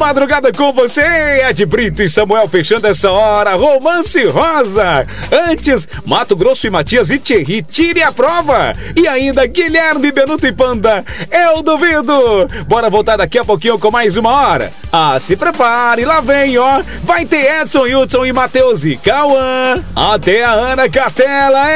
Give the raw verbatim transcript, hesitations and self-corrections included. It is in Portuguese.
madrugada com você, Ed Brito e Samuel fechando essa hora. Romance Rosa. Antes, Mato Grosso e Matias e Thierry, tire a prova. E ainda Guilherme, Benuto e Panda, eu duvido. Bora voltar daqui a pouquinho com mais uma hora. Ah, se prepare, lá vem, ó. Vai ter Edson, Hudson e Matheus e Cauã. Até a Ana Castela.